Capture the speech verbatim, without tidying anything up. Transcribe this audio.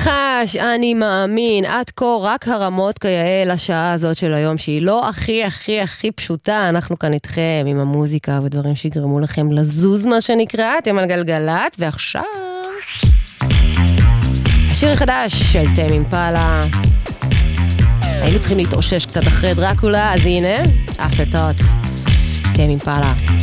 נחש, אני מאמין, עד כה רק הרמות כיאה לשעה הזאת של היום, שהיא לא הכי הכי הכי פשוטה. אנחנו כאן איתכם עם המוזיקה ודברים שיגרמו לכם לזוז, מה שנקרא. אתם על גלגלת, ועכשיו השיר החדש של תמי אימפלה. היינו צריכים להתאושש קצת אחרי דרקולה, אז הנה, Afterthought, תמי אימפלה.